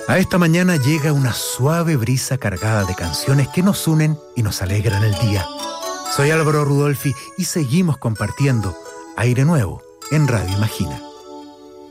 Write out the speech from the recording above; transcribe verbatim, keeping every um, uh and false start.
A esta mañana llega una suave brisa cargada de canciones que nos unen y nos alegran el día. Soy Álvaro Rudolphy y seguimos compartiendo Aire Nuevo en Radio Imagina.